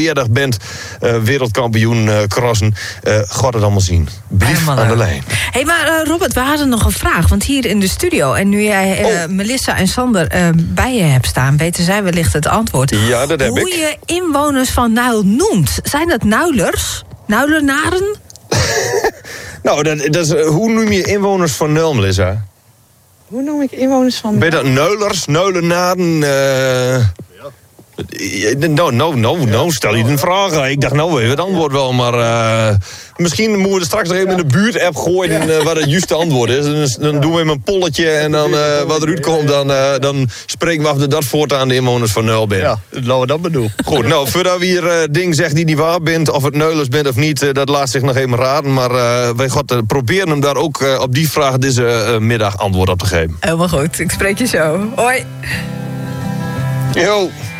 volleerdig bent wereldkampioen crossen. God het allemaal zien. Blijf aan de lijn. Hey, maar Robert, we hadden nog een vraag. Want hier in de studio, en nu jij Melissa en Sander bij je hebt staan, weten zij wellicht het antwoord. Ja, dat heb ik. Hoe je inwoners van Nuil noemt. Zijn dat Nuilers? Nuilenaren? Nou, dat is, hoe noem je inwoners van Nuil, Melissa? Hoe noem ik inwoners van... Ben je dat Neulers, Neulenaren? Nou, stel je een vraag. Ik dacht, nou, het antwoord wel, maar misschien moeten we er straks nog even in de buurt-app gooien wat het juiste antwoord is. En dan doen we even een polletje en dan wat eruit komt, dan spreken we af dat dat voortaan de inwoners van Nuil bent. Ja, laten we dat bedoelen. Goed, nou, voordat we hier dingen zeggen die niet waar bent, of het Neulers bent of niet, dat laat zich nog even raden. Maar wij gaan proberen hem daar ook op die vraag deze middag antwoord op te geven. Helemaal goed, ik spreek je zo. Hoi. Yo.